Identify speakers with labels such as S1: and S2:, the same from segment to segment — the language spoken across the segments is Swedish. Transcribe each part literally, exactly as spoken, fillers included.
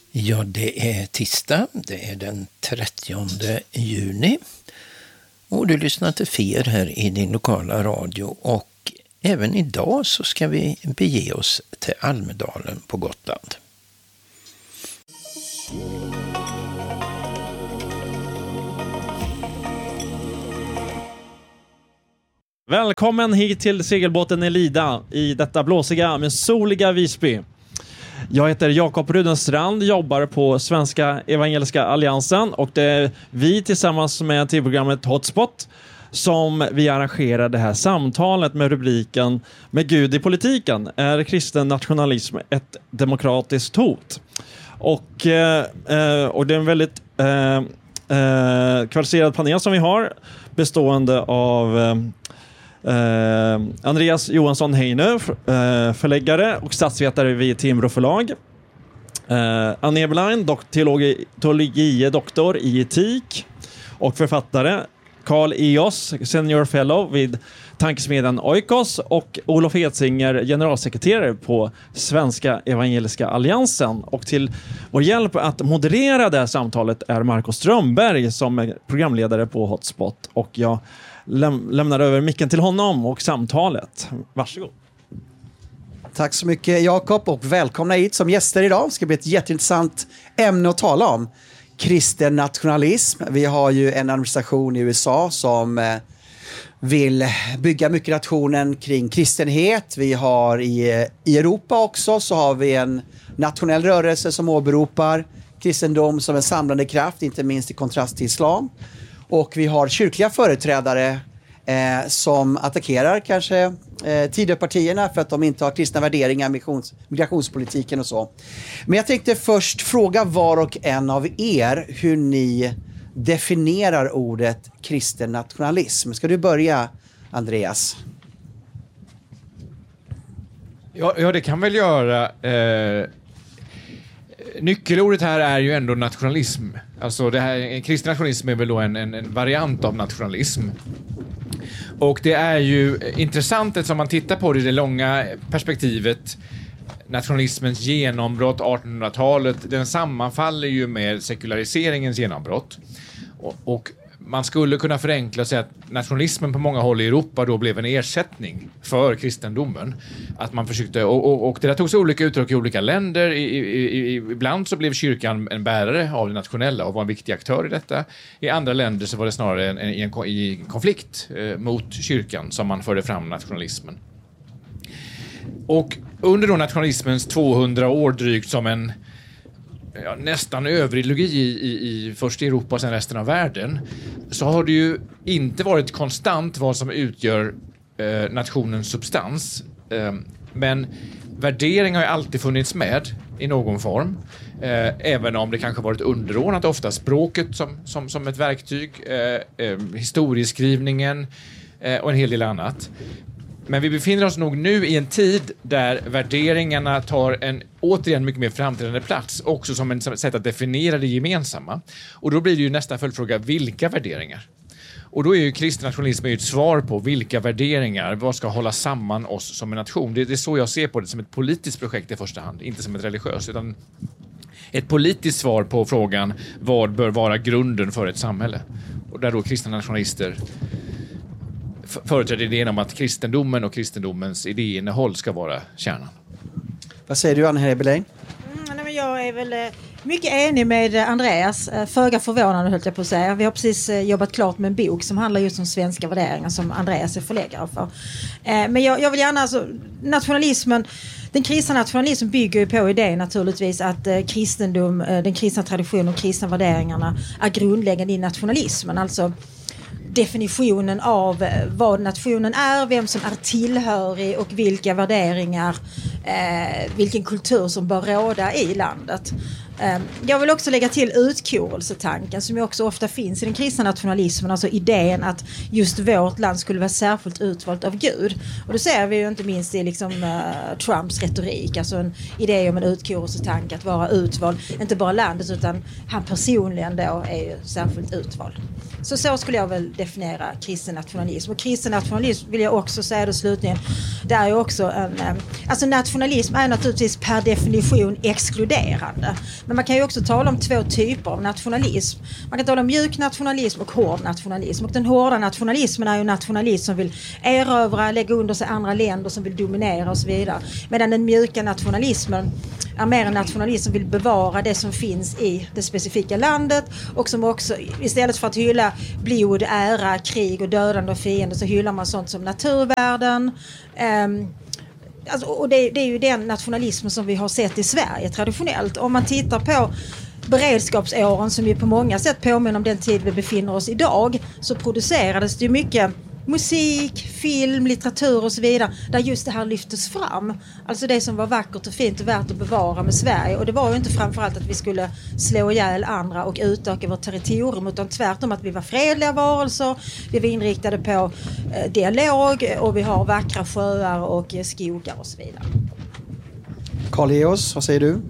S1: Ja, det är tisdag, det är den trettionde juni och du lyssnar till F I R här i din lokala radio, och även idag så ska vi bege oss till Almedalen på Gotland.
S2: Välkommen hit till segelbåten Elida i detta blåsiga men soliga Visby. Jag heter Jakob Rudenstrand, jobbar på Svenska Evangeliska Alliansen, och det är vi tillsammans med tv-programmet Hotspot som vi arrangerar det här samtalet med rubriken "Med Gud i politiken, är kristen nationalism ett demokratiskt hot?" Och, eh, och det är en väldigt eh, eh, kvalificerad panel som vi har, bestående av eh, Uh, Andreas Johansson Heinö, uh, förläggare och statsvetare vid Timbro förlag. uh, Anne Eberlein, dok- teologi- teologie doktor i etik och författare. Carl Eos, senior fellow vid tankesmedjan Oikos, och Olof Edsinger, generalsekreterare på Svenska Evangeliska Alliansen. Och till vår hjälp att moderera det här samtalet är Marco Strömberg, som är programledare på Hotspot, och jag läm- lämnar över micken till honom och samtalet. Varsågod.
S3: Tack så mycket, Jakob, och välkomna hit som gäster idag. Det ska bli ett jätteintressant ämne att tala om. Kristen nationalism. Vi har ju en administration i U S A som eh, vill bygga mycket nationen kring kristenhet. Vi har i, i Europa också så har vi en nationell rörelse som åberopar kristendom som en samlande kraft, inte minst i kontrast till islam. Och vi har kyrkliga företrädare eh, som attackerar kanske eh, Tidöpartierna för att de inte har kristna värderingar, missions, migrationspolitiken och så. Men jag tänkte först fråga var och en av er hur ni definierar ordet kristen nationalism. Ska du börja, Andreas?
S4: Ja, ja det kan väl göra. Eh, nyckelordet här är ju ändå nationalism. Alltså det här, kristen nationalism är väl då en, en, en variant av nationalism. Och det är ju intressant eftersom man tittar på det i det långa perspektivet. Nationalismens genombrott artonhundratalet, den sammanfaller ju med sekulariseringens genombrott. Och, och man skulle kunna förenkla och säga att nationalismen på många håll i Europa då blev en ersättning för kristendomen. Att man försökte, och, och, och det där tog sig olika uttryck i olika länder. I, i, i, ibland så blev kyrkan en bärare av det nationella och var en viktig aktör i detta. I andra länder så var det snarare en, en, en, en konflikt eh, mot kyrkan som man förde fram nationalismen. Och under då nationalismens tvåhundra år drygt som en ja, nästan överideologi i, i, i först i Europa och sen resten av världen, så har det ju inte varit konstant vad som utgör eh, nationens substans. Eh, men värdering har ju alltid funnits med i någon form. Eh, även om det kanske varit underordnat ofta språket som, som, som ett verktyg, eh, eh, historieskrivningen eh, och en hel del annat. Men vi befinner oss nog nu i en tid där värderingarna tar en återigen mycket mer framträdande plats, också som ett sätt att definiera det gemensamma. Och då blir det ju nästa följdfråga, vilka värderingar? Och då är ju kristen nationalism ett svar på vilka värderingar, vad ska hålla samman oss som en nation. Det är, det är så jag ser på det, som ett politiskt projekt i första hand, inte som ett religiöst, utan ett politiskt svar på frågan vad bör vara grunden för ett samhälle. Och där då kristna nationalister företräder idén om att kristendomen och kristendomens idéinnehåll ska vara kärnan.
S3: Vad säger du, Anne Eberlein?
S5: Mm, nej, men jag är väl mycket enig med Andreas. Föga förvånande höll jag på att säga. Vi har precis jobbat klart med en bok som handlar just om svenska värderingar som Andreas är förläggare för. Men jag, jag vill gärna, alltså, nationalismen, den kristna nationalismen bygger ju på idén naturligtvis att kristendom, den kristna traditionen och kristna värderingarna är grundläggande i nationalismen. Alltså definitionen av vad nationen är, vem som är tillhörig och vilka värderingar, eh, vilken kultur som bör råda i landet. Eh, jag vill också lägga till utkårelsetanken som ju också ofta finns i den kristna nationalismen, alltså idén att just vårt land skulle vara särskilt utvalt av Gud. Och det ser vi ju inte minst i liksom, uh, Trumps retorik, alltså en idé om en utkårelsetanke, att vara utvald, inte bara landet utan han personligen då är ju särskilt utvald. Så så skulle jag väl definiera kristen nationalism. Och kristen nationalism vill jag också säga då slutligen, det är ju också en, alltså nationalism är naturligtvis per definition exkluderande. Men man kan ju också tala om två typer av nationalism. Man kan tala om mjuk nationalism och hård nationalism. Och den hårda nationalismen är ju nationalism som vill erövra, lägga under sig andra länder, som vill dominera och så vidare. Medan den mjuka nationalismen är mer en nationalism som vill bevara det som finns i det specifika landet och som också, istället för att hylla blod, ära, krig och dödande och fiender, så hyllar man sånt som naturvärden. Um, alltså, och det, det är ju den nationalismen som vi har sett i Sverige traditionellt. Om man tittar på beredskapsåren, som ju på många sätt påminner om den tid vi befinner oss idag, så producerades det ju mycket musik, film, litteratur och så vidare, där just det här lyftes fram. Alltså det som var vackert och fint och värt att bevara med Sverige. Och det var ju inte framförallt att vi skulle slå ihjäl andra och utöka vårt territorium, utan tvärtom att vi var fredliga varelser, vi var inriktade på eh, dialog, och vi har vackra sjöar och eh, skogar och så vidare.
S3: Carl-Eos, vad säger du?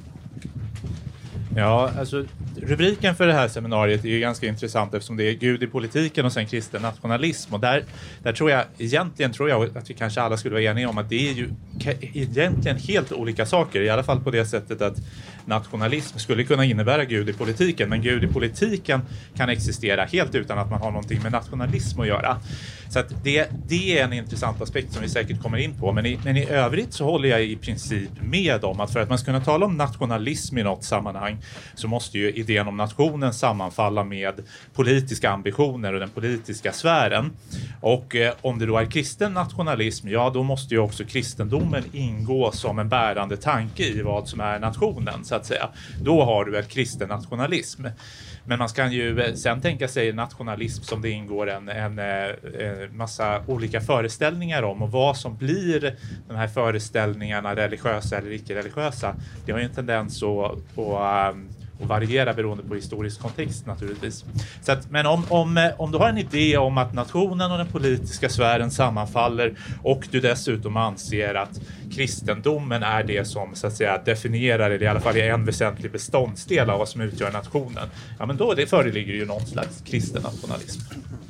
S6: Ja, alltså rubriken för det här seminariet är ju ganska intressant, eftersom det är Gud i politiken och sen kristen nationalism. Och där, där tror jag, egentligen tror jag att vi kanske alla skulle vara eniga om att det är ju egentligen helt olika saker. I alla fall på det sättet att nationalism skulle kunna innebära Gud i politiken, men Gud i politiken kan existera helt utan att man har någonting med nationalism att göra. Så att det, det är en intressant aspekt som vi säkert kommer in på. Men i, men i övrigt så håller jag i princip med om att för att man ska kunna tala om nationalism i något sammanhang, så måste ju idén om nationen sammanfalla med politiska ambitioner och den politiska sfären. Och eh, om det då är kristen nationalism, ja då måste ju också kristendomen ingå som en bärande tanke i vad som är nationen, så att säga. Då har du ett kristen nationalism. Men man kan ju sen tänka sig nationalism som det ingår en, en, en massa olika föreställningar om, och vad som blir de här föreställningarna, religiösa eller icke-religiösa, det har ju en tendens att, att, att variera beroende på historisk kontext naturligtvis. Så att, men om, om, om du har en idé om att nationen och den politiska sfären sammanfaller, och du dessutom anser att kristendomen är det som så att säga definierar, eller i alla fall är en väsentlig beståndsdel av vad som utgör nationen, ja men då det föreligger ju någon slags kristen nationalism.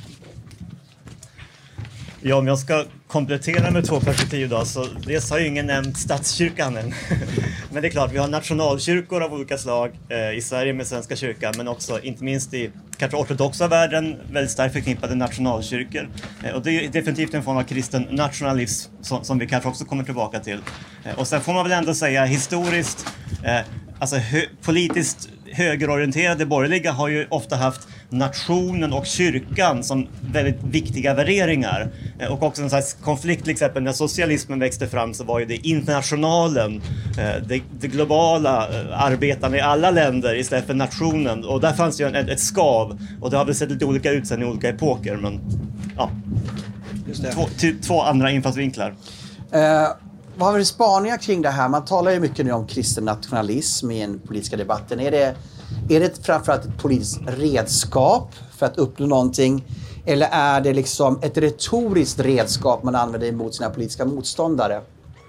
S7: Ja, om jag ska komplettera med två perspektiv då, så dels har ju ingen nämnt statskyrkan än. Men det är klart, vi har nationalkyrkor av olika slag eh, i Sverige med Svenska kyrkan, men också inte minst i kanske ortodoxa världen väldigt starkt förknippade nationalkyrkor. Eh, och det är definitivt en form av kristen nationalism som, som vi kanske också kommer tillbaka till. Eh, och sen får man väl ändå säga historiskt, eh, alltså hö- politiskt högerorienterade borgerliga har ju ofta haft nationen och kyrkan som väldigt viktiga värderingar. Och också en slags konflikt, till exempel när socialismen växte fram, så var ju det internationalen, det, det globala arbetarna i alla länder istället för nationen. Och där fanns ju en, ett skav, och det har väl sett lite olika ut sen i olika epoker, men ja,
S3: Just det.
S7: Två, ty, två andra infallsvinklar.
S3: Eh, vad har vi spaningar kring det här? Man talar ju mycket nu om kristen nationalism i den politiska debatten. Är det, är det framförallt ett politiskt redskap för att uppnå någonting? Eller är det liksom ett retoriskt redskap man använder emot sina politiska motståndare?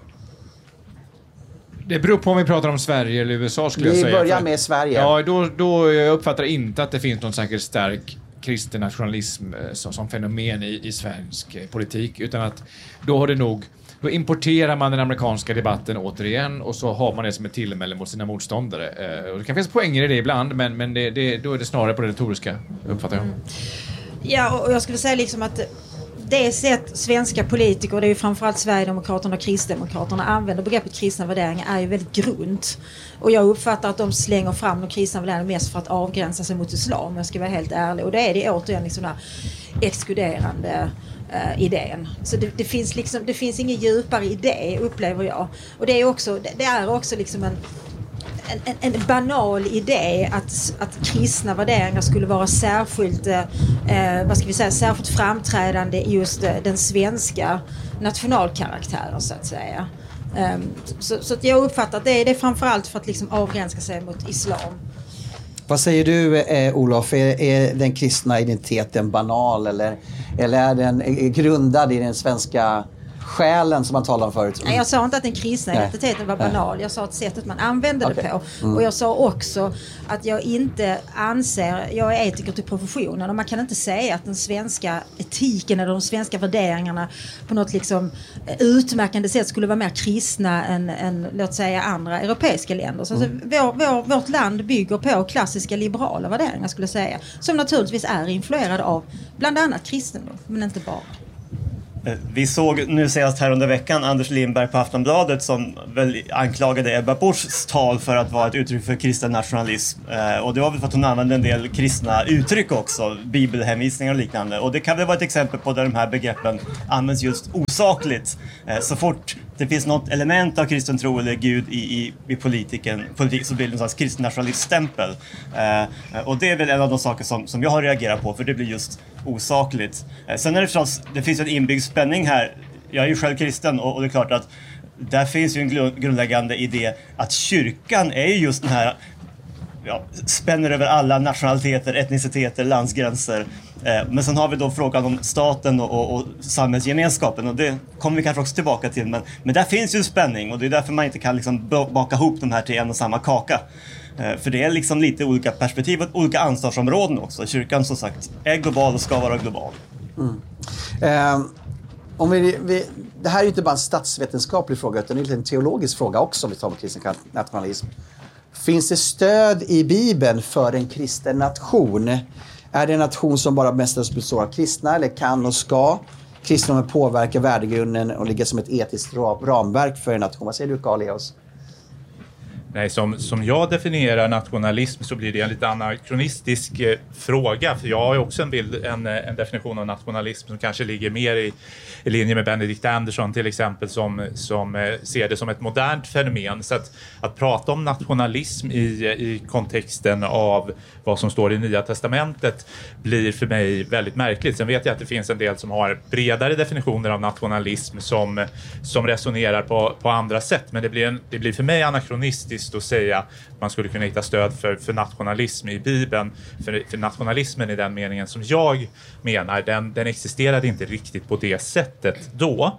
S4: Det beror på om vi pratar om Sverige eller U S A, skulle
S3: vi
S4: jag säga.
S3: Vi börjar
S4: För,
S3: med Sverige.
S4: Ja, då, då jag uppfattar inte att det finns någon särskilt stark kristen nationalism som, som fenomen i, i svensk politik, utan att då har det nog Då importerar man den amerikanska debatten återigen, och så har man det som ett tillmäle mot sina motståndare. Eh, och det kan finnas poänger i det ibland, men, men det, det, då är det snarare på det retoriska, uppfattar jag.
S5: Mm. Ja, och jag skulle säga liksom att det sätt svenska politiker, det är ju framförallt Sverigedemokraterna och Kristdemokraterna, använder begreppet kristna värderingar är ju väldigt grunt. Och jag uppfattar att de slänger fram de kristna värderingarna mest för att avgränsa sig mot islam, jag ska vara helt ärlig. Och det är det återigen liksom den här exkluderande Uh, idén. Så det, det finns liksom, det finns ingen djupare idé, upplever jag. Och det är också, det är också liksom en, en, en banal idé att, att kristna värderingar skulle vara särskilt, uh, vad ska vi säga, särskilt framträdande i just uh, den svenska nationalkaraktären, så att säga. Um, så, så att jag uppfattar att det är, det är framförallt för att liksom avgränsa sig mot islam.
S3: Vad säger du, eh, Olof? Är, är den kristna identiteten banal, eller, eller är den grundad i den svenska själen som man talade om förut.
S5: Nej, jag sa inte att den kristna
S3: Nej.
S5: identiteten var banal. Jag sa att sättet man använde
S3: Okay.
S5: det på.
S3: Mm.
S5: Och jag sa också att jag inte anser, jag är etiker till professionen och man kan inte säga att den svenska etiken eller de svenska värderingarna på något liksom utmärkande sätt skulle vara mer kristna än, än låt säga andra europeiska länder. Så mm. alltså, vår, vår, vårt land bygger på klassiska liberala värderingar skulle jag säga. Som naturligtvis är influerade av bland annat kristendom, men inte bara.
S7: Vi såg nu senast här under veckan Anders Lindberg på Aftonbladet som väl anklagade Ebba Buschs tal för att vara ett uttryck för kristen nationalism. Eh, och det var väl för att hon använde en del kristna uttryck också, bibelhänvisningar och liknande. Och det kan väl vara ett exempel på där de här begreppen används just osakligt. Eh, så fort det finns något element av kristen tro eller Gud i, i, i politiken, politik så blir det en slags kristen nationaliststämpel. Eh, och det är väl en av de saker som, som jag har reagerat på, för det blir just osakligt. Eh, sen är det förstås, det finns en inbyggd spänning här. Jag är ju själv kristen och, och det är klart att där finns ju en grundläggande idé att kyrkan är ju just den här, ja, spänner över alla nationaliteter, etniciteter, landsgränser. Eh, men sen har vi då frågan om staten och, och, och samhällsgemenskapen, och det kommer vi kanske också tillbaka till. Men, men där finns ju en spänning och det är därför man inte kan liksom baka ihop de här till en och samma kaka. Eh, för det är liksom lite olika perspektiv och olika ansvarsområden också. Kyrkan som sagt är global och ska vara global.
S3: Mm. Eh, om vi, vi, det här är ju inte bara en statsvetenskaplig fråga utan det är en teologisk fråga också om vi tar med kristen nationalism. Finns det stöd i Bibeln för en kristen nation? Är det en nation som bara mestadels består av kristna eller kan och ska kristendomen påverka värdegrunden och ligga som ett etiskt ramverk för en nation? Vad säger du, Carl Leos?
S6: Nej, som, som jag definierar nationalism så blir det en lite anakronistisk eh, fråga. För jag har ju också en, bild, en, en definition av nationalism som kanske ligger mer i, i linje med Benedict Anderson till exempel, som, som eh, ser det som ett modernt fenomen. Så att, att prata om nationalism i, i kontexten av vad som står i Nya testamentet blir för mig väldigt märkligt. Sen vet jag att det finns en del som har bredare definitioner av nationalism som, som resonerar på, på andra sätt. Men det blir, en, det blir för mig anakronistiskt att säga att man skulle kunna hitta stöd för, för nationalism i Bibeln. För, för nationalismen i den meningen som jag menar, den, den existerade inte riktigt på det sättet då.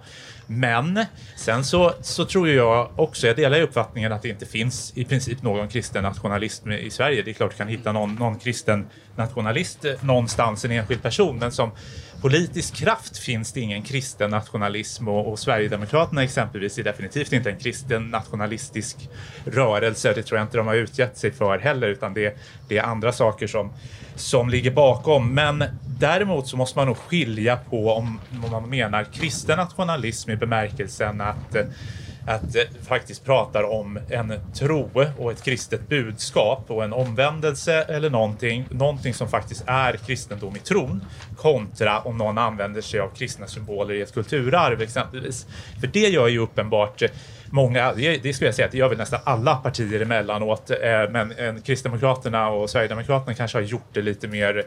S6: Men sen så, så tror jag också, jag delar uppfattningen att det inte finns i princip någon kristen nationalism i Sverige. Det är klart du kan hitta någon, någon kristen nationalist någonstans, en enskild person, men som politisk kraft finns det ingen kristen nationalism, och, och Sverigedemokraterna exempelvis är definitivt inte en kristen nationalistisk rörelse. Det tror jag inte de har utgett sig för heller, utan det, det är andra saker som, som ligger bakom. Men däremot så måste man nog skilja på om, om man menar kristen nationalism i bemärkelsen att att eh, faktiskt pratar om en tro och ett kristet budskap och en omvändelse eller någonting, någonting som faktiskt är kristendom i tron, kontra om någon använder sig av kristna symboler i ett kulturarv exempelvis. För det gör ju uppenbart många, det, det skulle jag säga att det gör väl nästan alla partier emellanåt, eh, men eh, Kristdemokraterna och Sverigedemokraterna kanske har gjort det lite mer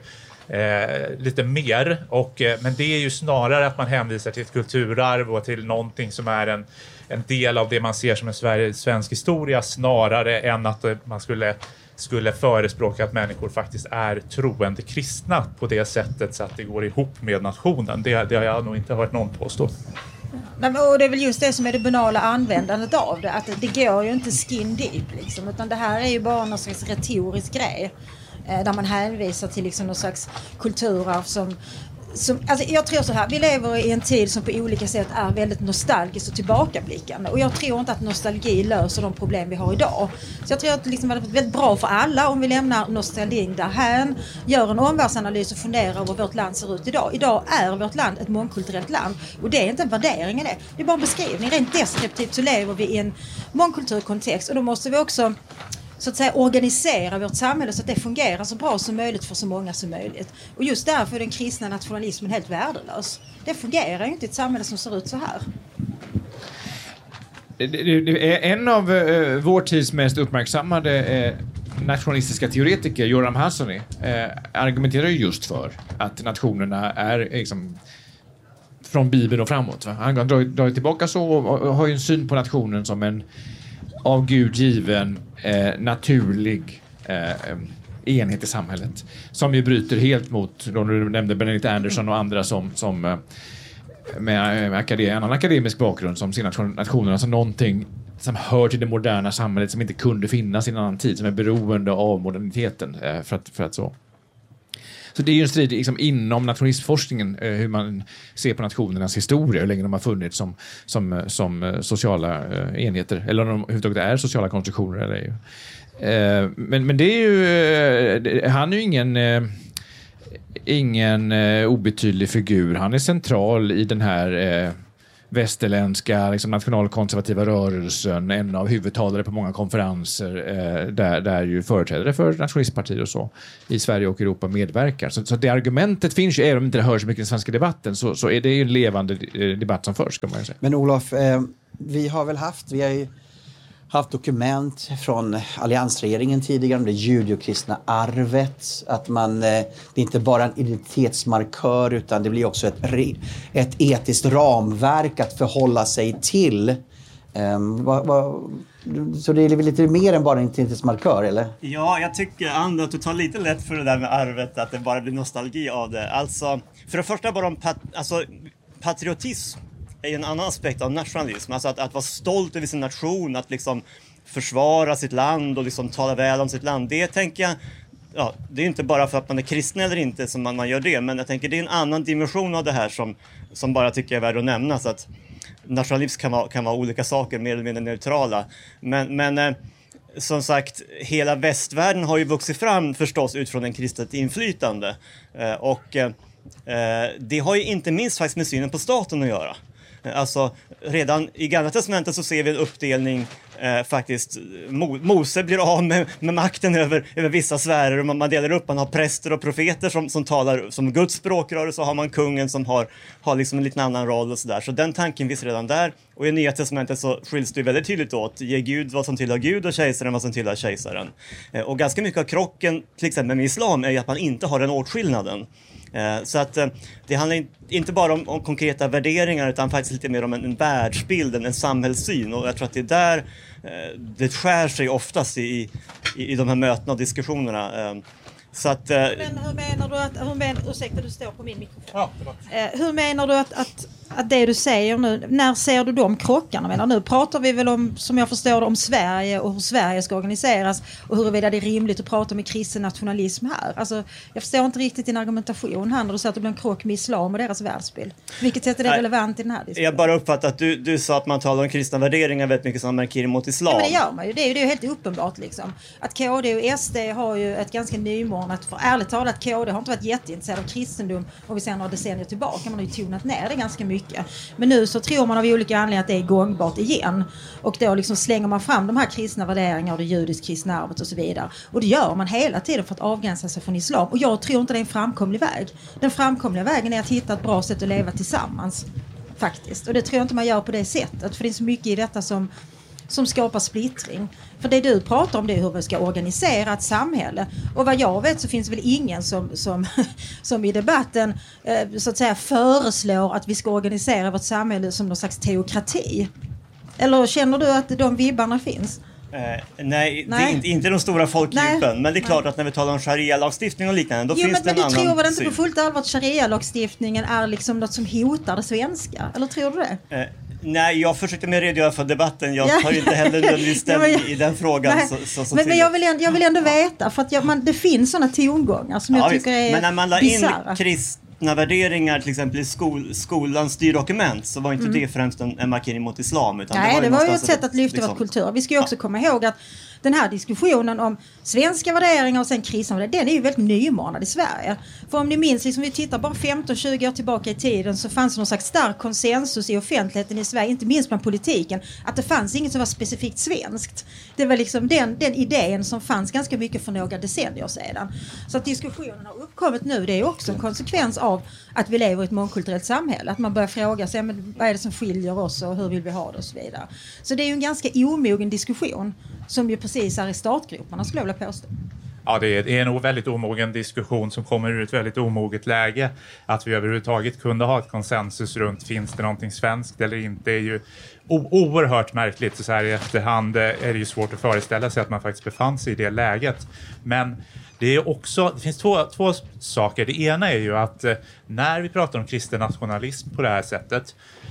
S6: Eh, lite mer och, eh, men det är ju snarare att man hänvisar till ett kulturarv och till någonting som är en, en del av det man ser som en Sverige, svensk historia, snarare än att eh, man skulle, skulle förespråka att människor faktiskt är troende kristna på det sättet så att det går ihop med nationen. Det, det har jag nog inte hört någon påstå.
S5: Och det är väl just det som är det banala användandet av det, att det går ju inte skin deep liksom, utan det här är ju bara någon slags retorisk grej där man hänvisar till liksom någon slags kulturarv som, som alltså jag tror så här, vi lever i en tid som på olika sätt är väldigt nostalgisk och tillbakablickande, och jag tror inte att nostalgi löser de problem vi har idag. Så jag tror att det liksom är väldigt bra för alla om vi lämnar nostalgin därhän, gör en omvärldsanalys och funderar över vårt land ser ut idag. Idag är vårt land ett mångkulturellt land, och det är inte en värdering i det. Det är bara en beskrivning. Rent deskriptivt så lever vi i en mångkulturkontext, och då måste vi också så att säga organisera vårt samhälle så att det fungerar så bra som möjligt för så många som möjligt. Och just därför är den kristna nationalismen helt värdelös. Det fungerar ju inte i ett samhälle som ser ut så här.
S4: Det, det, det är en av uh, vår tids mest uppmärksammade uh, nationalistiska teoretiker, Yoram Hasani, uh, argumenterar just för att nationerna är liksom från Bibeln och framåt. Va? Han drar, drar tillbaka så och, och har ju en syn på nationen som en av Gud given eh, naturlig eh, enhet i samhället, som ju bryter helt mot, då du nämnde Benedict Anderson och andra som, som eh, med, med akadem, en annan akademisk bakgrund som sina nationer, alltså någonting som hör till det moderna samhället som inte kunde finnas i en annan tid, som är beroende av moderniteten eh, för, att, för att så. Så det är ju en strid liksom, inom nationalistforskningen eh, hur man ser på nationernas historia, hur länge de har funnits som, som, som sociala eh, enheter, eller om de överhuvudtaget är sociala konstruktioner. Eller, eh, men, men det är ju, eh, han är ju ingen... Eh, ingen eh, obetydlig figur. Han är central i den här eh, västerländska liksom, nationalkonservativa rörelsen, en av huvudtalare på många konferenser eh, där, där ju företrädare för nationalistpartier och så i Sverige och Europa medverkar. Så, så det argumentet finns ju, även om det inte hörs så mycket i den svenska debatten, så, så är det ju en levande eh, debatt som förs, kan man säga. Men
S3: Olof, eh, vi har väl haft, vi har ju haft dokument från alliansregeringen tidigare om det judeokristna arvet. Att man, det är inte bara en identitetsmarkör utan det blir också ett, ett etiskt ramverk att förhålla sig till. Um, va, va, så det är lite mer än bara en identitetsmarkör, eller?
S7: Ja, jag tycker Anna att du tar lite lätt för det där med arvet, att det bara blir nostalgi av det. Alltså, för det första bara om pat, alltså, patriotism är en annan aspekt av nationalism. Alltså att, att vara stolt över sin nation, att liksom försvara sitt land och liksom tala väl om sitt land. Det tänker jag, ja, det är inte bara för att man är kristen eller inte som man, man gör det. Men jag tänker det är en annan dimension av det här som, som bara tycker jag är värd att nämna. Så att nationalism kan vara, kan vara olika saker, mer eller mindre neutrala. Men, men eh, som sagt, hela västvärlden har ju vuxit fram förstås utifrån en kristet inflytande. Eh, och eh, det har ju inte minst faktiskt med synen på staten att göra. Alltså redan i Gamla testamentet så ser vi en uppdelning eh, faktiskt. Mo- Mose blir av med, med makten över, över vissa sfärer och man, man delar upp, man har präster och profeter som, som talar som Guds språkrör och så har man kungen som har, har liksom en liten annan roll och sådär. Så den tanken finns redan där och i Nya testamentet så skiljs det väldigt tydligt åt. Ge Gud vad som tillhör Gud och kejsaren vad som tillhör kejsaren. Eh, och ganska mycket av krocken till exempel med islam är ju att man inte har den åtskillnaden. Så att det handlar inte bara om, om konkreta värderingar utan faktiskt lite mer om en, en världsbild, en, en samhällssyn. Och jag tror att det är där det skär sig oftast i, i, i de här mötena och diskussionerna. Så att,
S5: Men hur menar du att, hur menar, ursäkta du står på min mikrofon.
S6: Ja,
S5: eh, hur menar du att, att, att det du säger nu, när ser du de krockarna? Menar, nu pratar vi väl om, som jag förstår det, om Sverige och hur Sverige ska organiseras och huruvida det är rimligt att prata om kristen nationalism här. Alltså, jag förstår inte riktigt din argumentation här när du säger att det blir en krock med islam och deras världsbild. Vilket sätt är det relevant i den här diskussionen?
S7: Jag bara uppfattar att du, du sa att man talar om kristna värderingar väldigt mycket som markerar mot islam.
S5: Ja, men det gör man ju. Det är ju, det är ju helt uppenbart liksom. Att K D och S D har ju ett ganska nymornat, för ärligt talat K D har inte varit jätteintresserad av kristendom och vi ser några decennier tillbaka. Man har ju tonat ner det ganska mycket. Men nu så tror man av olika anledningar att det är gångbart igen. Och då liksom slänger man fram de här kristna värderingarna och det judisk-kristna arvet och så vidare. Och det gör man hela tiden för att avgränsa sig från islam. Och jag tror inte det är en framkomlig väg. Den framkomliga vägen är att hitta ett bra sätt att leva tillsammans. Faktiskt. Och det tror jag inte man gör på det sättet. För det är så mycket i detta som, som skapar splittring. För det du pratar om det är hur vi ska organisera ett samhälle. Och vad jag vet så finns det väl ingen som, som, som i debatten eh, så att säga föreslår att vi ska organisera vårt samhälle som någon slags teokrati. Eller känner du att de vibbarna finns?
S7: Eh, nej,
S5: nej.
S7: Det är inte, inte de stora folkdjupen.
S5: Nej.
S7: Men det är klart
S5: nej.
S7: Att när vi talar om sharia-lagstiftning och liknande, då
S5: jo,
S7: finns
S5: men,
S7: det en
S5: men
S7: annan
S5: du tror väl inte
S7: syn.
S5: på fullt allvar att sharia-lagstiftningen är liksom något som hotar det svenska? Eller tror du det?
S7: Eh, nej, jag försökte med redogöra för debatten. Jag
S5: Ja.
S7: tar ju inte heller den ställning
S5: Ja, men-
S7: i den frågan.
S5: Nej.
S7: Så, så, så
S5: men men jag, vill ändå, jag vill ändå veta, för att jag, man, det finns sådana tongångar som
S7: Ja,
S5: jag
S7: visst.
S5: tycker är
S7: Men när man la in
S5: bizarra.
S7: kristna värderingar till exempel i skol, skolans styrdokument så var inte det främst en, en markering mot islam. Utan
S5: Nej, det var ju ett
S7: någonstans
S5: sätt att lyfta
S7: liksom,
S5: vår kultur. Vi ska ju också komma ihåg att den här diskussionen om svenska värderingar och sen kristna värderingar, den är ju väldigt nymånad i Sverige. För om ni minns, liksom, vi tittar bara femton tjugo år tillbaka i tiden så fanns det någon slags stark konsensus i offentligheten i Sverige, inte minst bland politiken, att det fanns inget som var specifikt svenskt. Det var liksom den, den idén som fanns ganska mycket för några decennier sedan. Så att diskussionen har uppkommit nu, det är också en konsekvens av att vi lever i ett mångkulturellt samhälle. Att man börjar fråga sig, men vad är det som skiljer oss och hur vill vi ha det och så vidare. Så det är ju en ganska omogen diskussion som ju precis är i startgroparna, skulle jag vilja påstå.
S6: Ja, det är, det är en väldigt omogen diskussion som kommer ur ett väldigt omoget läge. Att vi överhuvudtaget kunde ha ett konsensus runt finns det någonting svenskt eller inte är ju o- oerhört märkligt. Så här i efterhand är det ju svårt att föreställa sig att man faktiskt befann sig i det läget. Men det är också, det finns två, två saker. Det ena är ju att eh, när vi pratar om kristen nationalism på det här sättet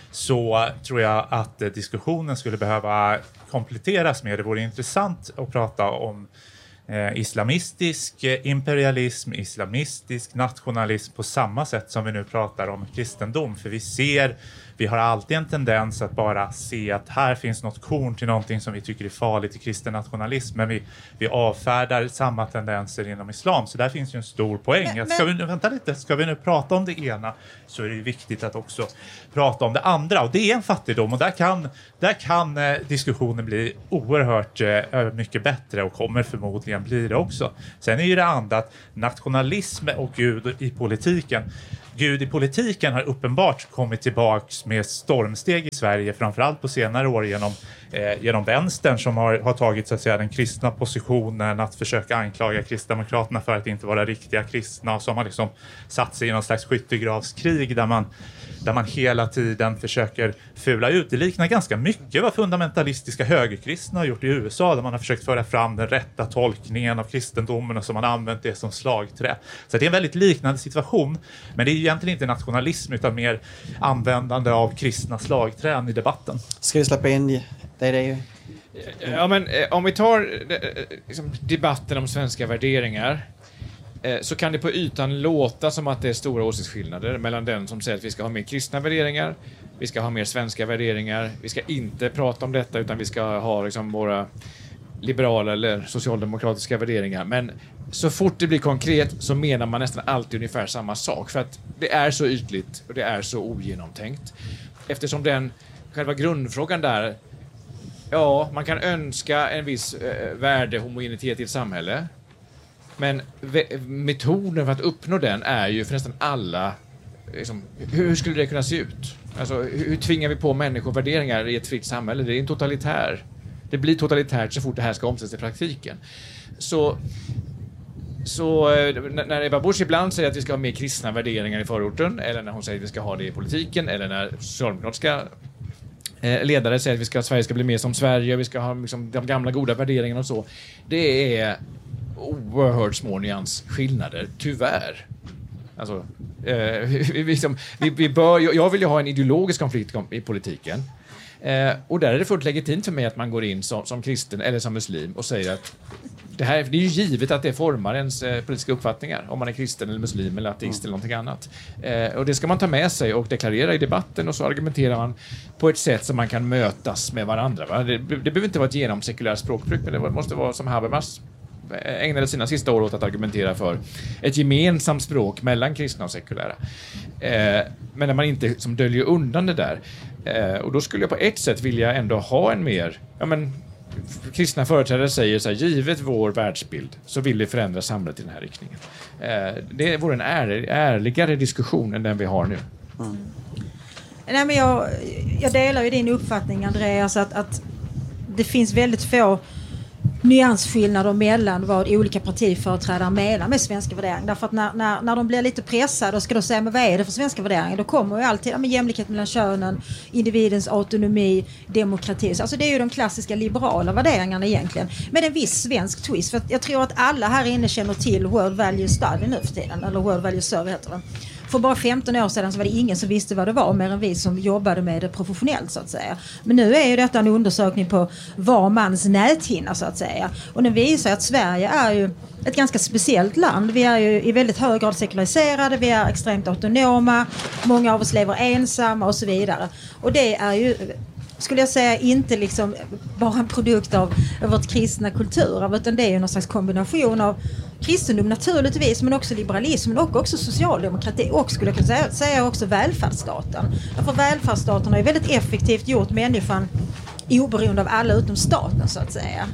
S6: så tror jag att eh, diskussionen skulle behöva kompletteras med. Det vore intressant att prata om Eh, islamistisk eh, imperialism, islamistisk nationalism på samma sätt som vi nu pratar om kristendom. För vi ser, vi har alltid en tendens att bara se att här finns något korn till någonting som vi tycker är farligt i kristen nationalism. Men vi, vi avfärdar samma tendenser inom islam. Så där finns ju en stor poäng.
S5: Men,
S6: ska, vi nu, vänta lite, ska vi nu prata om det ena så är det ju viktigt att också prata om det andra. Och det är en fattigdom och där kan, där kan eh, diskussionen bli oerhört eh, mycket bättre och kommer förmodligen blir det också. Sen är ju det andra att nationalism och Gud i politiken. Gud i politiken har uppenbart kommit tillbaks med stormsteg i Sverige, framförallt på senare år genom, eh, genom vänstern som har, har tagit så att säga, den kristna positionen att försöka anklaga kristdemokraterna för att inte vara riktiga kristna och som har liksom satt sig i någon slags skyttegravskrig där man där man hela tiden försöker fula ut. Det liknar ganska mycket vad fundamentalistiska högerkristna har gjort i U S A där man har försökt föra fram den rätta tolkningen av kristendomen och som man har använt det som slagträ. Så det är en väldigt liknande situation. Men det är egentligen inte nationalism utan mer användande av kristna slagträn i debatten.
S3: Ska vi släppa in det? Det är ju...
S4: Ja, men eh, om vi tar eh, liksom, debatten om svenska värderingar eh, så kan det på ytan låta som att det är stora åsiktsskillnader mellan den som säger att vi ska ha mer kristna värderingar, vi ska ha mer svenska värderingar, vi ska inte prata om detta utan vi ska ha liksom, våra liberala eller socialdemokratiska värderingar. Men så fort det blir konkret så menar man nästan alltid ungefär samma sak för att det är så ytligt och det är så ogenomtänkt. Eftersom den själva grundfrågan där, ja, man kan önska en viss eh, värdehomogenitet i ett samhälle. Men ve- metoden för att uppnå den är ju för nästan alla, liksom, hur, hur skulle det kunna se ut? Alltså, hur, hur tvingar vi på människor värderingar i ett fritt samhälle? Det är en totalitär. Det blir totalitärt så fort det här ska omsättas i praktiken. Så, så när Ebba Busch ibland säger att vi ska ha mer kristna värderingar i förorten, eller när hon säger att vi ska ha det i politiken, eller när socialdemokratiska ledare säger att vi ska, Sverige ska bli mer som Sverige och vi ska ha liksom, de gamla goda värderingarna och så. Det är oerhört små nyansskillnader, tyvärr. Alltså, eh, vi, vi, som, vi, vi bör, jag vill ju ha en ideologisk konflikt i politiken. Eh, och där är det fullt legitimt för mig att man går in som, som kristen eller som muslim och säger att det, här, det är ju givet att det formar ens eh, politiska uppfattningar om man är kristen eller muslim eller ateist mm. eller någonting annat. Eh, och det ska man ta med sig och deklarera i debatten och så argumenterar man på ett sätt som man kan mötas med varandra. Va? Det, det behöver inte vara ett genomsekulärt språkbruk men det måste vara som Habermas ägnade sina sista år åt att argumentera för ett gemensamt språk mellan kristna och sekulära. Eh, men när man inte som döljer undan det där. Eh, och då skulle jag på ett sätt vilja ändå ha en mer, ja men kristna företrädare säger så här, givet vår världsbild så vill vi förändra samhället i den här riktningen. Eh, det vore en är, ärligare diskussion än den vi har nu.
S5: Mm. Nej, men jag, jag delar ju din uppfattning, Andreas, att, att det finns väldigt få nyansskillnader mellan vad olika partiföreträdare menar med svenska värderingar. Därför att när, när, när de blir lite pressade och ska då säga men vad är det för svenska värderingar, då kommer ju alltid ja, med jämlikhet mellan könen, individens autonomi, demokrati. Alltså det är ju de klassiska liberala värderingarna egentligen. Med en viss svensk twist. För att jag tror att alla här inne känner till World Value Study nu för tiden. Eller World Value Survey heter det. För bara femton år sedan så var det ingen som visste vad det var mer än vi som jobbade med det professionellt så att säga. Men nu är ju detta en undersökning på var mans näthinna så att säga. Och den visar att Sverige är ju ett ganska speciellt land. Vi är ju i väldigt hög grad sekulariserade, vi är extremt autonoma, många av oss lever ensamma och så vidare. Och det är ju, skulle jag säga, inte liksom bara en produkt av, av vårt kristna kultur, utan det är ju någon slags kombination av kristendom naturligtvis, men också liberalismen och också socialdemokrati och skulle jag kunna säga, säga också välfärdsstaten. För välfärdsstaten har ju väldigt effektivt gjort människan oberoende av alla utom staten så att säga.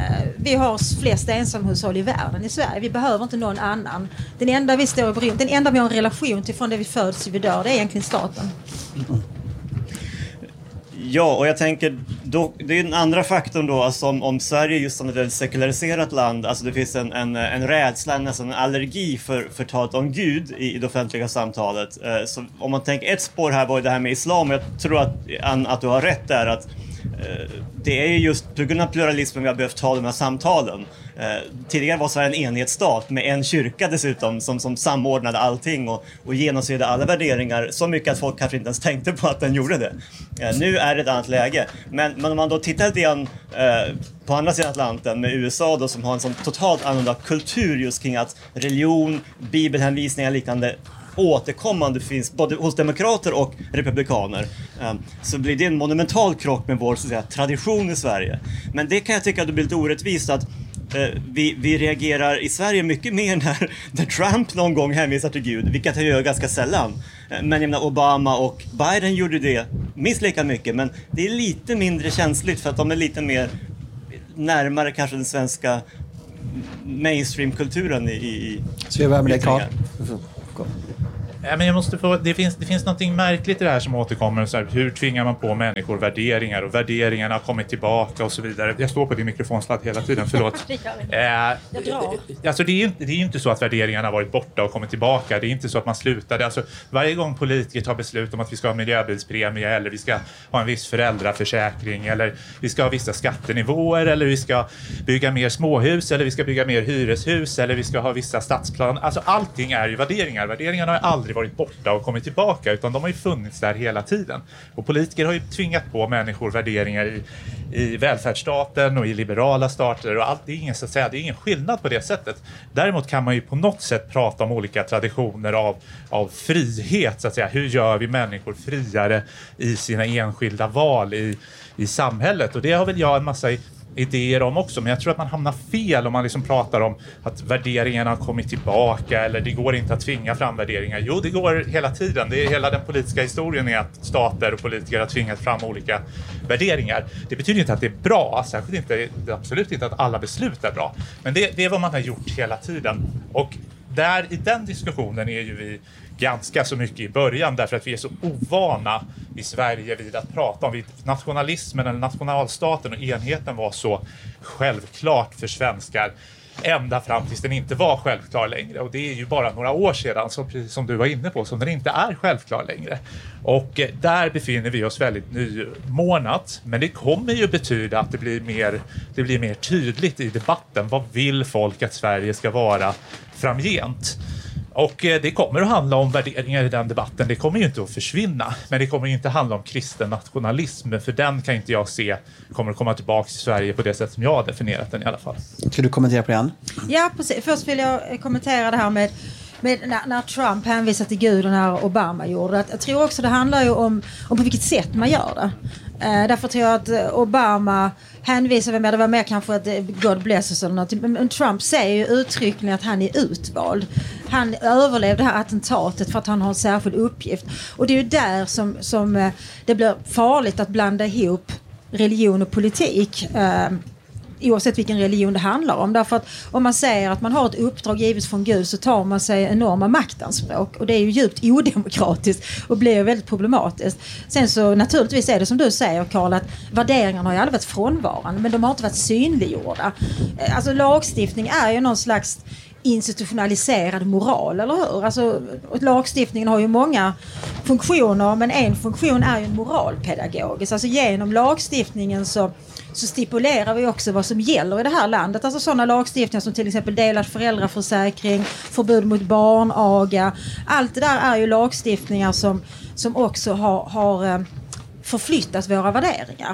S5: Vi har flest ensamhushåll i världen i Sverige. Vi behöver inte någon annan. Den enda vi står i beroende, den enda vi har en relation till från det vi föds till vi dör, det är egentligen staten.
S7: Ja, och jag tänker, då, det är den andra faktorn då, alltså om, om Sverige just som ett väldigt sekulariserat land, alltså det finns en, en, en rädsla, nästan en allergi för, för talet om Gud i, i det offentliga samtalet. Eh, så om man tänker, ett spår här var ju det här med islam, och jag tror att, Ann, att du har rätt där, att eh, det är ju just på grund av pluralismen vi har behövt ta de här samtalen. Eh, tidigare var Sverige en enhetsstat med en kyrka dessutom som, som samordnade allting och, och genomsyrade alla värderingar så mycket att folk kanske inte ens tänkte på att den gjorde det. Eh, nu är det ett annat läge. Men, men om man då tittar lite grann eh, på andra sidan Atlanten med U S A då, som har en sån totalt annorlunda kultur just kring att religion, bibelhänvisningar och liknande återkommande finns både hos demokrater och republikaner, så blir det en monumental krock med vår så att säga, tradition i Sverige. Men det kan jag tycka att det blir lite orättvist att eh, vi, vi reagerar i Sverige mycket mer när, när Trump någon gång hänvisar till Gud, vilket han gör ganska sällan. Men jag menar, Obama och Biden gjorde det minst lika mycket, men det är lite mindre känsligt för att de är lite mer närmare kanske den svenska mainstream-kulturen i, i
S3: Så jag börjar med dig, Carl.
S6: Ja, men jag måste få, det finns, det finns något märkligt i det här som återkommer. Så här, hur tvingar man på människor värderingar, och värderingarna har kommit tillbaka och så vidare. Jag står på din mikrofonsladd hela tiden, förlåt.
S5: eh, jag drar.
S6: Alltså, det är ju det är inte så att värderingarna har varit borta och kommit tillbaka. Det är inte så att man slutade. Alltså, varje gång politiker tar beslut om att vi ska ha miljöbilspremie, eller vi ska ha en viss föräldraförsäkring, eller vi ska ha vissa skattenivåer, eller vi ska bygga mer småhus, eller vi ska bygga mer hyreshus, eller vi ska ha vissa stadsplan. Alltså allting är ju värderingar. Värderingarna har aldrig varit borta och kommit tillbaka, utan de har ju funnits där hela tiden. Och politiker har ju tvingat på människor värderingar i, i välfärdsstaten och i liberala stater, och allt, det är ingen, så att säga, det är ingen skillnad på det sättet. Däremot kan man ju på något sätt prata om olika traditioner av, av frihet, så att säga. Hur gör vi människor friare i sina enskilda val i, i samhället? Och det har väl jag en massa idéer om också, men jag tror att man hamnar fel om man liksom pratar om att värderingarna har kommit tillbaka, eller det går inte att tvinga fram värderingar. Jo, det går hela tiden. Det är hela den politiska historien är att stater och politiker har tvingat fram olika värderingar. Det betyder inte att det är bra, särskilt inte, absolut inte att alla beslut är bra, men det, det är vad man har gjort hela tiden. Och där i den diskussionen är ju vi ganska så mycket i början, därför att vi är så ovana i Sverige vid att prata om nationalismen eller nationalstaten, och enheten var så självklart för svenskar ända fram tills den inte var självklar längre. Och det är ju bara några år sedan, som, precis som du var inne på, som den inte är självklar längre. Och eh, där befinner vi oss väldigt nymornat. Men det kommer ju betyda att det blir mer, det blir mer tydligt i debatten. Vad vill folk att Sverige ska vara framgent? Och eh, det kommer att handla om värderingar i den debatten. Det kommer ju inte att försvinna. Men det kommer ju inte handla om kristen nationalism. För den kan inte jag se kommer att komma tillbaka till Sverige på det sätt som jag har definierat den i alla fall.
S3: Ska du kommentera på den?
S5: Ja, precis. Först vill jag kommentera det här med, med när, när Trump hänvisar till Gud och när Obama gjorde det. Jag tror också det handlar ju om, om på vilket sätt man gör det. Eh, därför tror jag att Obama hänvisar med, det var mer kanske att God bless oss eller något. Men Trump säger ju uttryckligen att han är utvald. Han överlevde det här attentatet för att han har en särskild uppgift. Och det är ju där som, som det blir farligt att blanda ihop religion och politik. Eh, oavsett vilken religion det handlar om. Därför att om man säger att man har ett uppdrag givet från Gud, så tar man sig enorma maktanspråk. Och det är ju djupt odemokratiskt och blir väldigt problematiskt. Sen så naturligtvis är det som du säger, Carl, att värderingarna har ju aldrig varit frånvarande, men de har inte varit synliggjorda. Alltså lagstiftning är ju någon slags institutionaliserad moral, eller hur? Alltså, lagstiftningen har ju många funktioner, men en funktion är ju moralpedagogisk. Alltså genom lagstiftningen så, så stipulerar vi också vad som gäller i det här landet. Alltså sådana lagstiftningar som till exempel delad föräldraförsäkring, förbud mot barnaga. Allt det där är ju lagstiftningar som, som också har, har förflyttat våra värderingar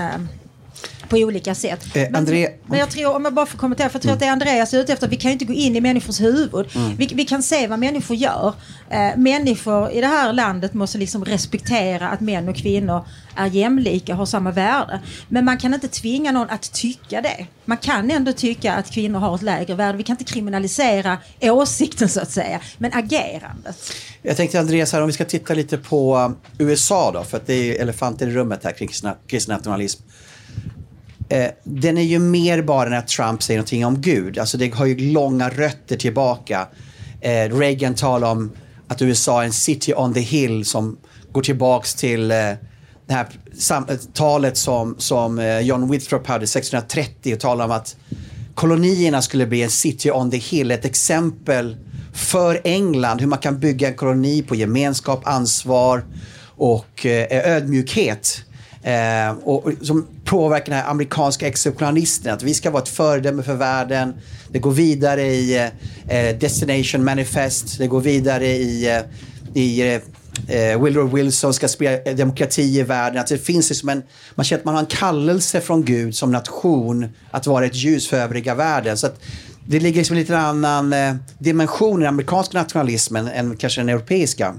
S5: på olika sätt.
S3: Eh,
S5: men,
S3: André...
S5: men jag tror, om jag bara får kommentera, för jag tror mm. att det är Andreas ute efter, att vi kan ju inte gå in i människors huvud. Mm. Vi, vi kan se vad människor gör. Eh, människor i det här landet måste liksom respektera att män och kvinnor är jämlika och har samma värde. Men man kan inte tvinga någon att tycka det. Man kan ändå tycka att kvinnor har ett lägre värde. Vi kan inte kriminalisera åsikten så att säga, men agerandet. Jag
S3: tänkte, Andreas, här, om vi ska titta lite på U S A då, för att det är elefanten i rummet här kring kristen nationalism. Eh, den är ju mer bara när Trump säger någonting om Gud. Alltså det har ju långa rötter tillbaka. Eh, Reagan talar om att U S A är en city on the hill som går tillbaks till eh, det här sam- talet som, som John Winthrop hade sextonhundratrettio och talade om att kolonierna skulle bli en city on the hill, ett exempel för England hur man kan bygga en koloni på gemenskap, ansvar och eh, ödmjukhet. Eh, och, och som påverkar den här amerikanska exceptionalisten, att vi ska vara ett föredöme för världen. Det går vidare i eh, Destination Manifest, det går vidare i, eh, i eh, Woodrow Wilson ska sprida demokrati i världen. Att det finns liksom en, man känner att man har en kallelse från Gud som nation att vara ett ljus för övriga världen. Så att det ligger liksom en lite annan eh, dimension i den amerikanska nationalismen än kanske den europeiska.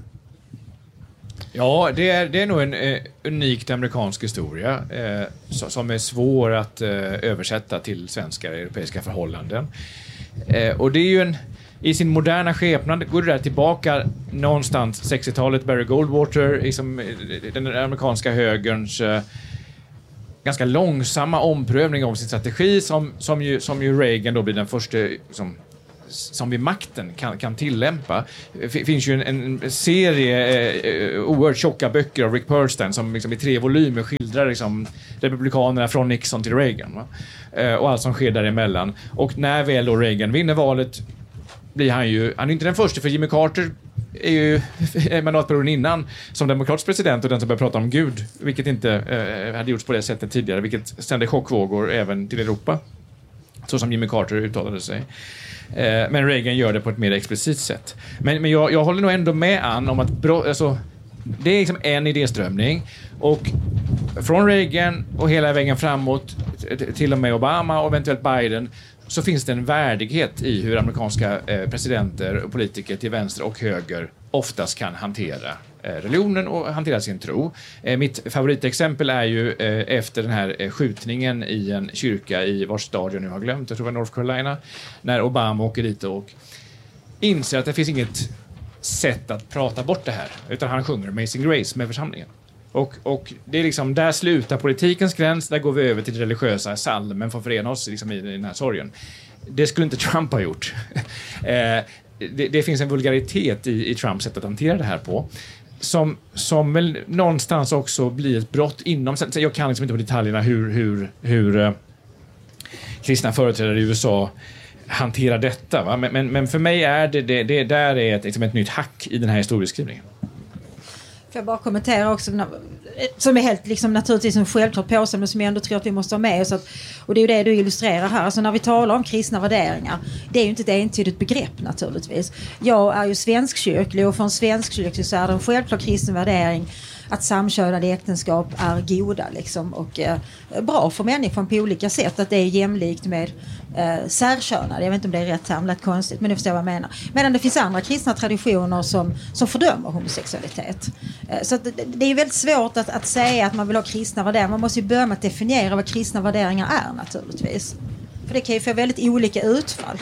S4: Ja, det är, det är nog en eh, unikt amerikansk historia eh, so, som är svår att eh, översätta till svenska och europeiska förhållanden. Eh, och det är ju en, i sin moderna skepnad går det där tillbaka någonstans sextiotalet, Barry Goldwater, liksom, den amerikanska högerns eh, ganska långsamma omprövning av sin strategi som, som, ju, som ju Reagan då blir den första som, som vid makten kan, kan tillämpa. Det finns ju en, en serie eh, oerhört tjocka böcker av Rick Perlstein som liksom i tre volymer skildrar liksom, republikanerna från Nixon till Reagan. Va? Eh, och allt som sker däremellan. Och när väl då Reagan vinner valet blir han ju, han är inte den första, för Jimmy Carter är ju mandatperioden innan som demokratisk president och den som börjar prata om Gud, vilket inte eh, hade gjorts på det sättet tidigare, vilket sände chockvågor även till Europa, så som Jimmy Carter uttalade sig. Eh, men Reagan gör det på ett mer explicit sätt. Men, men jag, jag håller nog ändå med Ann om att bro, alltså, det är liksom en idéströmning, och från Reagan och hela vägen framåt till och med Obama och eventuellt Biden, så finns det en värdighet i hur amerikanska eh, presidenter och politiker till vänster och höger oftast kan hantera eh, religionen och hantera sin tro. Eh, mitt favoritexempel är ju eh, efter den här eh, skjutningen i en kyrka i vars stad jag nu har glömt, jag tror det var North Carolina, när Obama åker dit och inser att det finns inget sätt att prata bort det här, utan han sjunger Amazing Grace med församlingen. Och, och det är liksom, där slutar politikens gräns, där går vi över till det religiösa, salmen för att förena oss liksom i den här sorgen. Det skulle inte Trump ha gjort. eh, det, det finns en vulgaritet i, i Trumps sätt att hantera det här på, som, som väl någonstans också blir ett brott inom, jag kan liksom inte på detaljerna hur, hur, hur eh, kristna företrädare i U S A hanterar detta. Va? Men, men, men för mig är det, det, det där är ett, liksom ett nytt hack i den här historieskrivningen.
S5: Får jag bara kommentera också, som är helt liksom naturligtvis en självklart påse, men som jag ändå tror att vi måste ha med oss. Att, och det är ju det du illustrerar här. Alltså när vi talar om kristna värderingar, det är ju inte ett entydigt begrepp naturligtvis. Jag är ju svenskkyrklig, och för en svenskkyrklig så är det en självklart kristen värdering att samkönade äktenskap är goda liksom, och eh, bra för människan på olika sätt. Att det är jämlikt med eh, särkönade. Jag vet inte om det är rätt term, lät konstigt, men du förstår vad jag menar. Medan det finns andra kristna traditioner som, som fördömer homosexualitet. Eh, så att det, det är väldigt svårt att, att säga att man vill ha kristna värderingar. Man måste ju börja med att definiera vad kristna värderingar är naturligtvis. För det kan ju få väldigt olika utfall.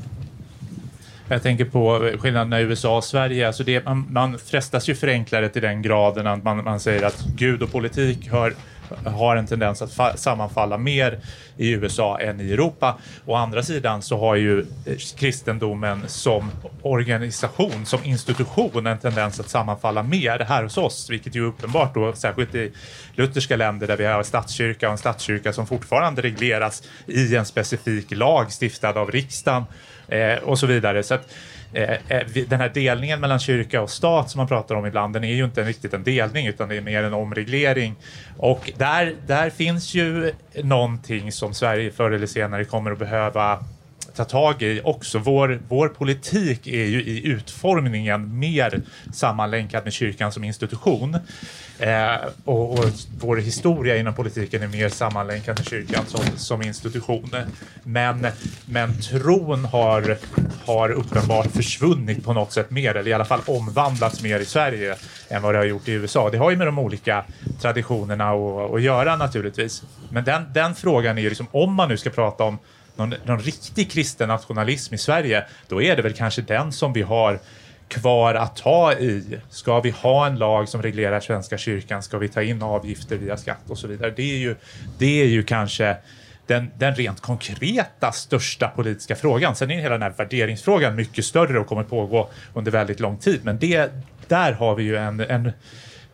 S6: Jag tänker på skillnaderna i U S A och Sverige. Alltså det, man, man frestas ju förenkla det till den graden att man, man säger att Gud och politik hör, har en tendens att fa- sammanfalla mer i U S A än i Europa. Å andra sidan så har ju kristendomen som organisation, som institution, en tendens att sammanfalla mer här hos oss, vilket ju är uppenbart då, särskilt i lutherska länder där vi har statskyrka och en statskyrka som fortfarande regleras i en specifik lag stiftad av riksdagen. Eh, och så vidare. Så att, eh, den här delningen mellan kyrka och stat som man pratar om ibland, den är ju inte riktigt en delning, utan det är mer en omreglering. Och där, där finns ju någonting som Sverige förr eller senare kommer att behöva ta tag i också. Vår, vår politik är ju i utformningen mer sammanlänkad med kyrkan som institution. Eh, och, och vår historia inom politiken är mer sammanlänkad med kyrkan som, som institution. Men, men tron har, har uppenbart försvunnit på något sätt mer, eller i alla fall omvandlats mer i Sverige än vad det har gjort i U S A. Det har ju med de olika traditionerna att, att göra naturligtvis. Men den, den frågan är ju liksom, om man nu ska prata om Någon, någon riktig kristen nationalism i Sverige, då är det väl kanske den som vi har kvar att ta i. Ska vi ha en lag som reglerar Svenska kyrkan? Ska vi ta in avgifter via skatt och så vidare? Det är ju, det är ju kanske den, den rent konkreta största politiska frågan. Sen är hela den här värderingsfrågan mycket större och kommer pågå under väldigt lång tid. Men det, där har vi ju en... en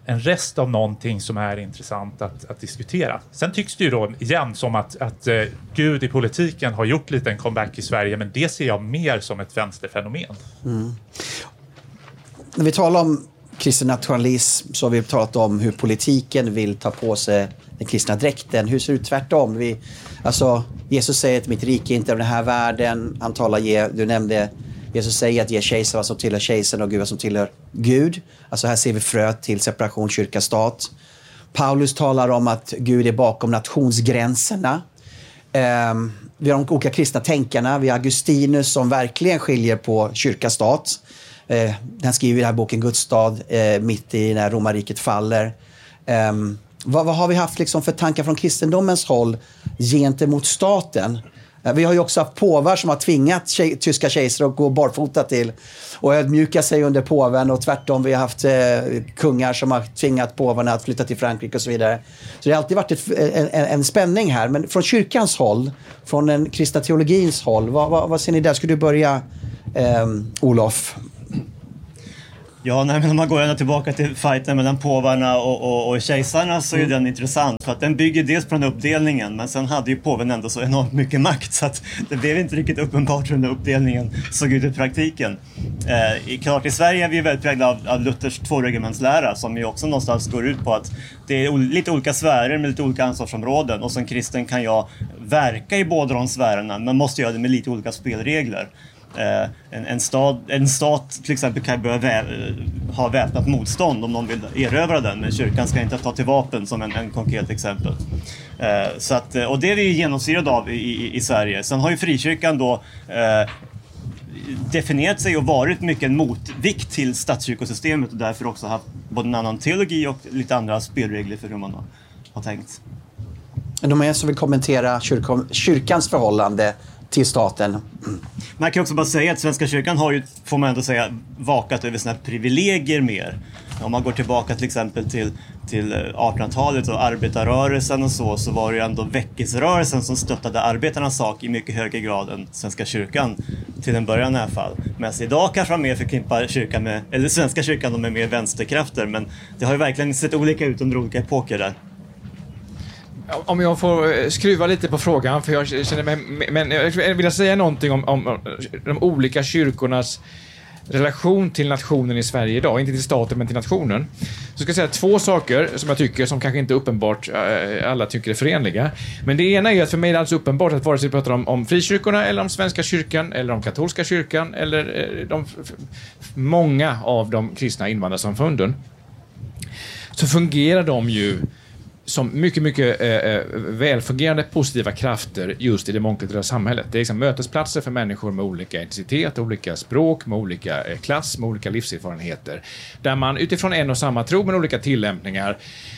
S6: en rest av någonting som är intressant att, att diskutera. Sen tycks det ju då igen som att, att uh, Gud i politiken har gjort lite en comeback i Sverige, men det ser jag mer som ett vänsterfenomen.
S3: Mm. När vi talar om kristen nationalism så har vi talat om hur politiken vill ta på sig den kristna dräkten. Hur ser det ut tvärtom? Vi, alltså, Jesus säger att mitt rike är inte av den här världen. Han talar, ge, du nämnde, Jesus säger att ge kejsar vad som tillhör kejsaren och Gud vad som tillhör Gud. Alltså här ser vi fröet till separation kyrka-stat. Paulus talar om att Gud är bakom nationsgränserna. Um, vi har de olika kristna tänkarna. Vi har Augustinus som verkligen skiljer på kyrka-stat. Uh, han skriver i den här boken Guds stad uh, mitt i när romarriket faller. Um, vad, vad har vi haft liksom för tankar från kristendomens håll gentemot staten? Uh, vi har ju också haft påvar som har tvingat tjej, tyska kejsare att gå barfota till och ödmjuka sig under påven, och tvärtom vi har haft uh, kungar som har tvingat påvarna att flytta till Frankrike och så vidare. Så det har alltid varit ett, en, en spänning här. Men från kyrkans håll, från den kristna teologins håll, vad, vad, vad ser ni där? Ska du börja, um, Olof?
S7: Ja, nej, men om man går ända tillbaka till fighten mellan påvarna och, och, och kejsarna så är mm. den intressant för att den bygger dels på den uppdelningen, men sen hade ju påven ändå så enormt mycket makt så att det blev inte riktigt uppenbart hur den uppdelningen såg ut i praktiken. Eh, klart i Sverige är vi väldigt präglade av, av Luthers tvåregementslära som ju också någonstans går ut på att det är lite olika sfärer med lite olika ansvarsområden, och som kristen kan jag verka i båda de sfärerna men måste göra det med lite olika spelregler. Uh, en, en, stad, en stat till exempel kan börja vä- ha väpnat motstånd om någon vill erövra den, men kyrkan ska inte ta till vapen som en, en konkret exempel. Uh, så att, och det är vi genomsyrade av i, i, i Sverige. Sen har ju frikyrkan då uh, definierat sig och varit mycket en motvikt till statskyrkosystemet och därför också haft både en annan teologi och lite andra spelregler för hur man har, har tänkt.
S3: Är det någon som vill kommentera kyrkan, kyrkans förhållande till staten?
S7: Man kan också bara säga att Svenska kyrkan har ju, får man ändå säga, vakat över sina privilegier mer. Om man går tillbaka till exempel till, till artonhundratalet och arbetarrörelsen och så, så var det ju ändå väckelserörelsen som stöttade arbetarnas sak i mycket högre grad än Svenska kyrkan till en början i alla fall. Men idag kanske man mer förknippar kyrkan med, eller Svenska kyrkan med mer vänsterkrafter, men det har ju verkligen sett olika ut under olika epoker där.
S4: Om jag får skruva lite på frågan, för jag känner mig, men jag vill säga någonting om, om de olika kyrkornas relation till nationen i Sverige idag, inte till staten men till nationen. Så ska jag säga två saker som jag tycker som kanske inte uppenbart alla tycker är förenliga. Men det ena är att för mig är det alltså uppenbart att vare sig vi pratar om, om frikyrkorna eller om Svenska kyrkan eller om katolska kyrkan eller de, många av de kristna invandrarsamfunden, så fungerar de ju som mycket, mycket eh, välfungerande positiva krafter just i det mångkulturella samhället. Det är liksom mötesplatser för människor med olika etnicitet, olika språk, med olika eh, klass, med olika livserfarenheter. Där man utifrån en och samma tro med olika tillämpningar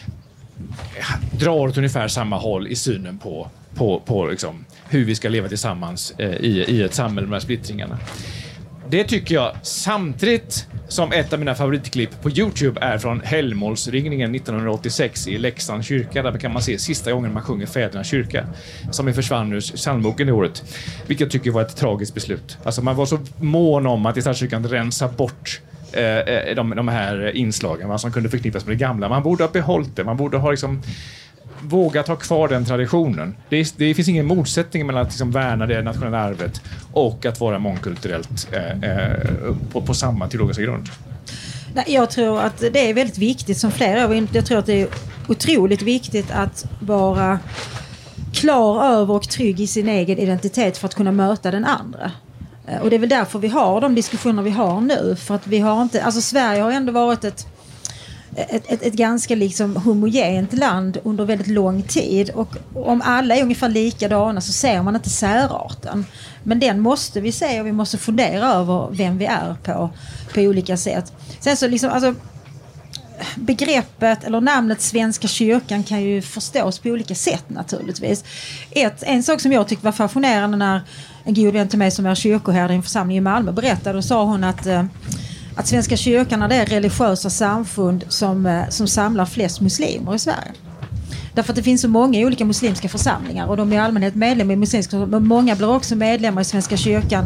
S4: drar åt ungefär samma håll i synen på, på, på liksom, hur vi ska leva tillsammans eh, i, i ett samhälle med de här splittringarna. Det tycker jag, samtidigt som ett av mina favoritklipp på YouTube är från Helgmålsringningen nittonhundraåttiosex i Leksands kyrka. Där kan man se sista gången man sjunger Fädernas kyrka, som är försvann ur psalmboken i året. Vilket jag tycker var ett tragiskt beslut. Alltså man var så mån om att i statskyrkan rensa bort eh, de, de här inslagen, vad som kunde förknippas med det gamla. Man borde ha behållit det, man borde ha liksom våga ta kvar den traditionen. Det, det finns ingen motsättning mellan att liksom värna det nationella arvet och att vara mångkulturellt eh, eh, på, på samma teologiska grund.
S5: Nej, jag tror att det är väldigt viktigt, som flera år, jag tror att det är otroligt viktigt att vara klar över och trygg i sin egen identitet för att kunna möta den andra. Och det är väl därför vi har de diskussioner vi har nu, för att vi har inte, alltså Sverige har ändå varit ett Ett, ett, ett ganska liksom homogent land under väldigt lång tid, och om alla är ungefär likadana så ser man inte särarten, men den måste vi se, och vi måste fundera över vem vi är på på olika sätt. Sen så liksom, alltså, begreppet eller namnet Svenska kyrkan kan ju förstås på olika sätt naturligtvis. Ett, en sak som jag tyckte var fascinerande när en god vän till mig som är kyrkoherde i en församling i Malmö berättade, och sa hon att att Svenska kyrkan är det religiösa samfund som, som samlar flest muslimer i Sverige. Därför att det finns så många olika muslimska församlingar, och de är i allmänhet medlemmar i muslimska, men många blir också medlemmar i Svenska kyrkan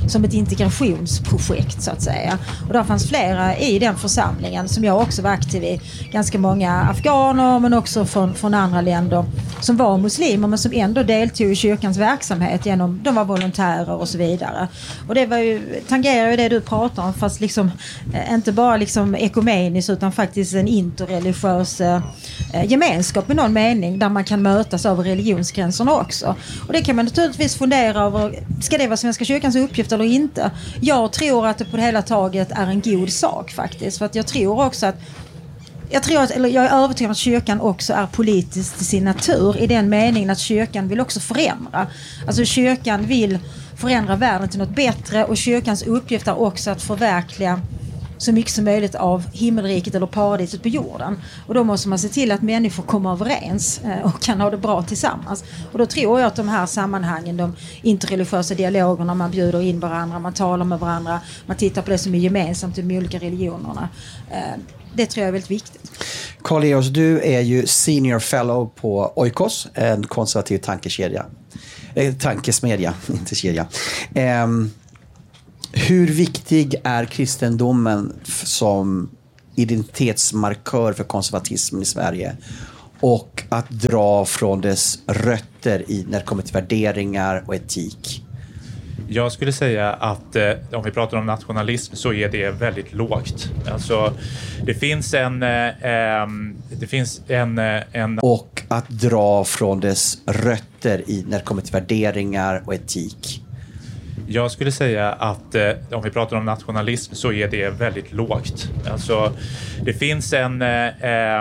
S5: som ett integrationsprojekt så att säga. Och där fanns flera i den församlingen som jag också var aktiv i. Ganska många afghaner men också från, från andra länder som var muslimer men som ändå deltog i kyrkans verksamhet genom, de var volontärer och så vidare. Och det var ju, tangerar ju det du pratar om, fast liksom eh, inte bara liksom ekumeniskt utan faktiskt en interreligiös eh, gemenskap i någon mening där man kan mötas över religionsgränserna också. Och det kan man naturligtvis fundera över, ska det vara Svenska kyrkans uppgift eller inte? Jag tror att det på det hela taget är en god sak faktiskt, för att jag tror också att Jag, tror att, eller jag är övertygad om att kyrkan också är politisk till sin natur i den meningen att kyrkan vill också förändra. Alltså kyrkan vill förändra världen till något bättre och kyrkans uppgift är också att förverkliga så mycket som möjligt av himmelriket eller paradiset på jorden. Och då måste man se till att människor kommer överens och kan ha det bra tillsammans. Och då tror jag att de här sammanhangen, de interreligiösa dialogerna, man bjuder in varandra, man talar med varandra, man tittar på det som är gemensamt i de olika religionerna. Det tror jag är väldigt viktigt.
S3: Carl-Leos, du är ju senior fellow på Oikos, en konservativ tankekedja. Eh, tankesmedja, inte kedja. Eh, hur viktig är kristendomen f- som identitetsmarkör för konservatismen i Sverige? Och att dra från dess rötter i, när det kommer till värderingar och etik?
S6: Jag skulle säga att eh, om vi pratar om nationalism så är det väldigt lågt. Alltså, det finns en... Eh, det finns en, en...
S3: Och att dra från dess rötter i, när det kommer till värderingar och etik?
S6: Jag skulle säga att eh, om vi pratar om nationalism så är det väldigt lågt. Alltså, det finns en... Eh,